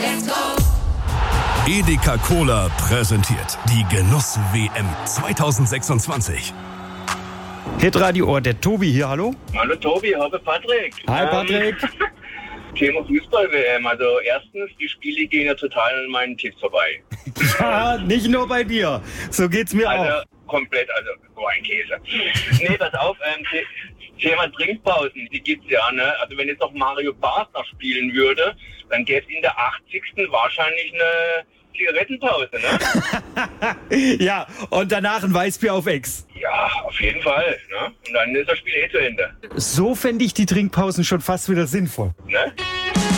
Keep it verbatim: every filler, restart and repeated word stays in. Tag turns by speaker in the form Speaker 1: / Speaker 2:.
Speaker 1: Edeka Cola präsentiert die Genuss-W M zwanzig sechsundzwanzig.
Speaker 2: Hitradio Ohr, der Tobi hier, hallo?
Speaker 3: Hallo Tobi, hallo Patrick.
Speaker 2: Hi Patrick.
Speaker 3: Ähm, Thema Fußball-W M. Also erstens, die Spiele gehen ja total an meinen Tipps vorbei.
Speaker 2: Ja, nicht nur bei dir. So geht's mir
Speaker 3: Also
Speaker 2: auch.
Speaker 3: komplett, also so ein Käse. Nee, pass auf, ähm, The- Thema Trinkpausen, die gibt's ja, ne? Also wenn jetzt noch Mario Barth noch spielen würde, dann gäbe es in der achtzigsten wahrscheinlich eine Zigarettenpause, ne?
Speaker 2: Ja, und danach ein Weißbier auf Ex.
Speaker 3: Ja, auf jeden Fall, ne? Und dann ist das Spiel eh zu Ende,
Speaker 2: So fände ich die Trinkpausen schon fast wieder sinnvoll.
Speaker 3: ne?